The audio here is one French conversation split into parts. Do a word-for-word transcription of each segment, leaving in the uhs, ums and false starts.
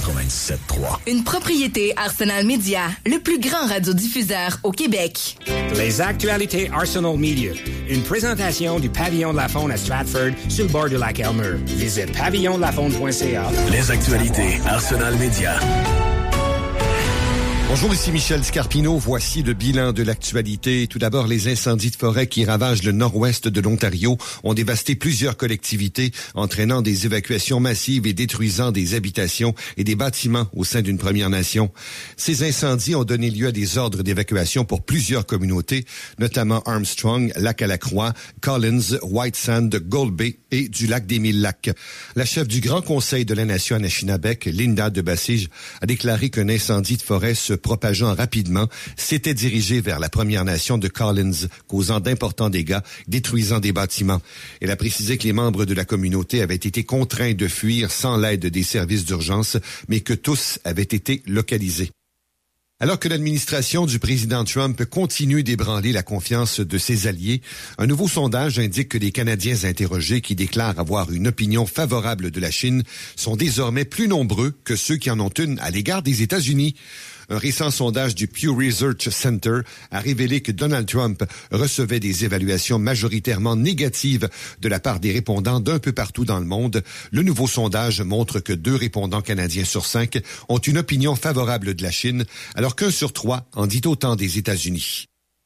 quatre-vingt-dix-sept trois. Une propriété Arsenal Media, le plus grand radiodiffuseur au Québec. Les actualités Arsenal Media. Une présentation du Pavillon de la Faune à Stratford, sur le bord du lac Elmer. Visite pavillon de la faune point c a. Les actualités Arsenal Media. Bonjour, ici Michel Scarpino. Voici le bilan de l'actualité. Tout d'abord, les incendies de forêt qui ravagent le nord-ouest de l'Ontario ont dévasté plusieurs collectivités, entraînant des évacuations massives et détruisant des habitations et des bâtiments au sein d'une Première Nation. Ces incendies ont donné lieu à des ordres d'évacuation pour plusieurs communautés, notamment Armstrong, Lac-à-la-Croix, Collins, White Sand, Gold Bay et du lac des Mille-Lacs. La chef du Grand Conseil de la Nation Anishinabek, Linda de Bassige, a déclaré qu'un incendie de forêt se propageant rapidement, s'était dirigé vers la Première Nation de Collins, causant d'importants dégâts, détruisant des bâtiments. Elle a précisé que les membres de la communauté avaient été contraints de fuir sans l'aide des services d'urgence, mais que tous avaient été localisés. Alors que l'administration du président Trump continue d'ébranler la confiance de ses alliés, un nouveau sondage indique que les Canadiens interrogés qui déclarent avoir une opinion favorable de la Chine sont désormais plus nombreux que ceux qui en ont une à l'égard des États-Unis. Un récent sondage du Pew Research Center a révélé que Donald Trump recevait des évaluations majoritairement négatives de la part des répondants d'un peu partout dans le monde. Le nouveau sondage montre que deux répondants canadiens sur cinq ont une opinion favorable de la Chine, alors qu'un sur trois en dit autant des États-Unis.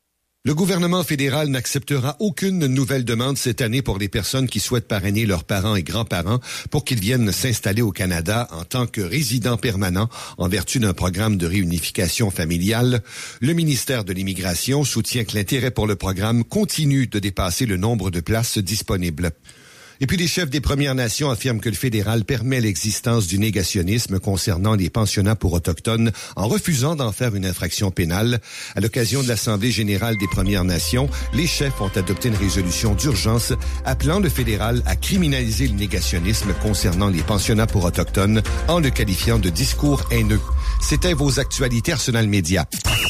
Le gouvernement fédéral n'acceptera aucune nouvelle demande cette année pour les personnes qui souhaitent parrainer leurs parents et grands-parents pour qu'ils viennent s'installer au Canada en tant que résidents permanents en vertu d'un programme de réunification familiale. Le ministère de l'Immigration soutient que l'intérêt pour le programme continue de dépasser le nombre de places disponibles. Et puis les chefs des Premières Nations affirment que le fédéral permet l'existence du négationnisme concernant les pensionnats pour Autochtones en refusant d'en faire une infraction pénale. À l'occasion de l'Assemblée générale des Premières Nations, les chefs ont adopté une résolution d'urgence appelant le fédéral à criminaliser le négationnisme concernant les pensionnats pour Autochtones en le qualifiant de discours haineux. C'était vos actualités Arsenal Media.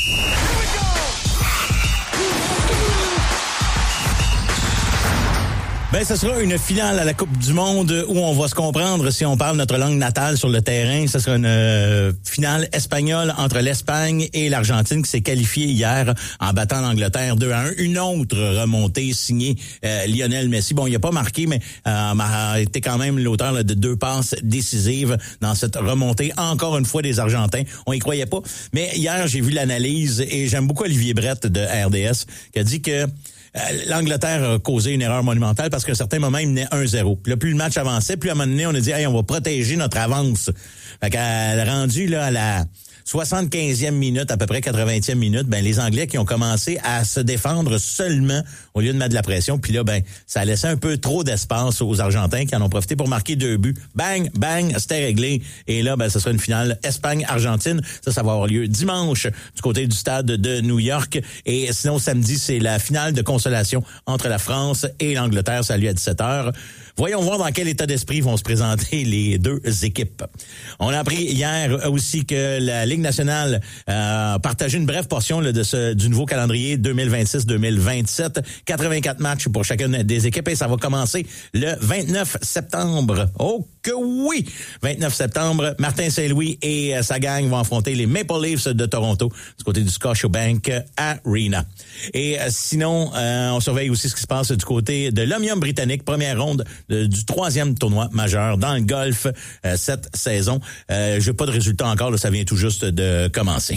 Ben, ce sera une finale à la Coupe du Monde où on va se comprendre si on parle notre langue natale sur le terrain. Ce sera une euh, finale espagnole entre l'Espagne et l'Argentine qui s'est qualifiée hier en battant l'Angleterre deux à un. Une autre remontée signée euh, Lionel Messi. Bon, il n'a pas marqué, mais euh, a été quand même l'auteur là, de deux passes décisives dans cette remontée. Encore une fois, des Argentins. On y croyait pas. Mais hier, j'ai vu l'analyse et j'aime beaucoup Olivier Brett de R D S qui a dit que Euh, l'Angleterre a causé une erreur monumentale parce qu'à un certain moment, il menait un zéro. Puis là, plus le match avançait, plus à un moment donné, on a dit, hey, on va protéger notre avance. Fait qu'elle a rendu là à la soixante-quinzième minute, à peu près quatre-vingtième minute, ben les Anglais qui ont commencé à se défendre seulement au lieu de mettre de la pression. Puis là, ben ça a laissé un peu trop d'espace aux Argentins qui en ont profité pour marquer deux buts. Bang, bang, c'était réglé. Et là, ben ce sera une finale Espagne-Argentine. Ça, ça va avoir lieu dimanche du côté du stade de New York. Et sinon, samedi, c'est la finale de consolation entre la France et l'Angleterre. Ça a lieu à dix-sept heures. Voyons voir dans quel état d'esprit vont se présenter les deux équipes. On a appris hier aussi que la Ligue nationale a partagé une brève portion là, de ce du nouveau calendrier deux mille vingt-six deux mille vingt-sept. quatre-vingt-quatre matchs pour chacune des équipes et ça va commencer le vingt-neuf septembre. Oh que oui! vingt-neuf septembre, Martin Saint-Louis et sa gang vont affronter les Maple Leafs de Toronto du côté du Scotiabank Arena. Et sinon, euh, on surveille aussi ce qui se passe du côté de l'Omnium britannique, première ronde de, du troisième tournoi majeur dans le golf euh, cette saison. Euh, j'ai pas de résultat encore, là, ça vient tout juste de commencer.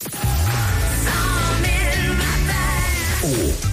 Oh.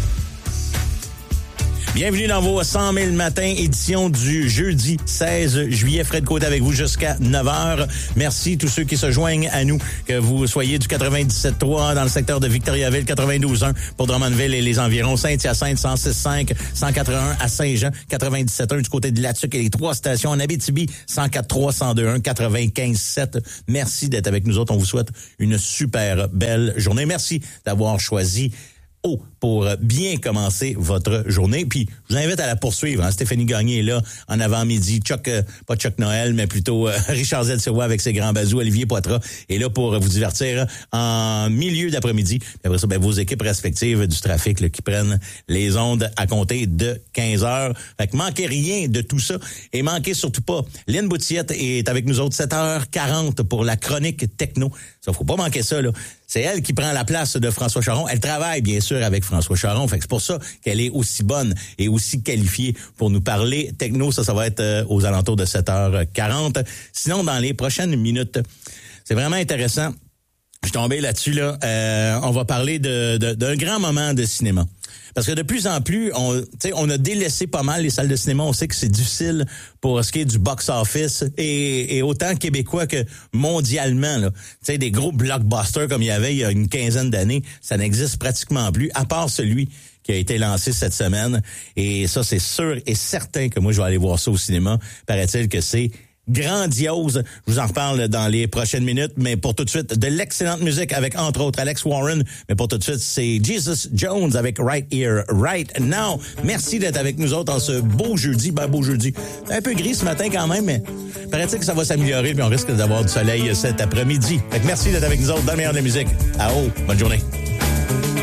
Bienvenue dans vos cent mille matins, édition du jeudi seize juillet. Fred Côté avec vous jusqu'à neuf heures. Merci tous ceux qui se joignent à nous, que vous soyez du quatre-vingt-dix-sept trois dans le secteur de Victoriaville, quatre-vingt-douze un pour Drummondville et les environs, Saint-Hyacinthe, cent six cinq, cent quatre-vingt-un à Saint-Jean, quatre-vingt-dix-sept un du côté de Latuc et les trois stations en Abitibi, cent quatre trois, cent deux un, quatre-vingt-quinze sept. Merci d'être avec nous autres. On vous souhaite une super belle journée. Merci d'avoir choisi Oh, pour bien commencer votre journée. Puis, je vous invite à la poursuivre. Hein. Stéphanie Gagné est là en avant-midi. Chuck, euh, pas Chuck Noël, mais plutôt euh, Richard Zelsirwa avec ses grands bazous. Olivier Poitras est là pour vous divertir en milieu d'après-midi. Puis après ça, ben, vos équipes respectives du trafic là, qui prennent les ondes à compter de quinze heures. Fait que manquez rien de tout ça. Et manquez surtout pas. Lynn Boutillette est avec nous autres sept heures quarante pour la chronique techno. Ça, faut pas manquer ça, là. C'est elle qui prend la place de François Charon. Elle travaille, bien sûr, avec François Charon. Fait que c'est pour ça qu'elle est aussi bonne et aussi qualifiée pour nous parler techno. Ça, ça va être euh, aux alentours de sept heures quarante. Sinon, dans les prochaines minutes, c'est vraiment intéressant. Je suis tombé là-dessus, là. Euh, on va parler de, de, d'un grand moment de cinéma. Parce que de plus en plus, on, on a délaissé pas mal les salles de cinéma. On sait que c'est difficile pour ce qui est du box-office et, et autant québécois que mondialement. Là. T'sais, des gros blockbusters comme il y avait il y a une quinzaine d'années, ça n'existe pratiquement plus, à part celui qui a été lancé cette semaine. Et ça, c'est sûr et certain que moi, je vais aller voir ça au cinéma. Paraît-il que c'est grandiose. Je vous en reparle dans les prochaines minutes, mais pour tout de suite, de l'excellente musique avec, entre autres, Alex Warren. Mais pour tout de suite, c'est Jesus Jones avec Right Here, Right Now. Merci d'être avec nous autres en ce beau jeudi. Ben, beau jeudi. C'est un peu gris ce matin quand même, mais paraît-il que ça va s'améliorer, puis on risque d'avoir du soleil cet après-midi. Fait que merci d'être avec nous autres dans le meilleur de la musique. À haut. Bonne journée.